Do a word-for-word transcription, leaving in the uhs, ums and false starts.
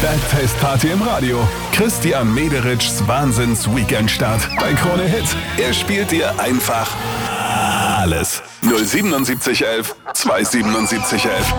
Bergfest-Party im Radio. Christian Mederitschs Wahnsinns-Weekend-Start bei Krone Hit. Er spielt dir einfach alles. null siebenundsiebzig elf zwei siebenundsiebzig elf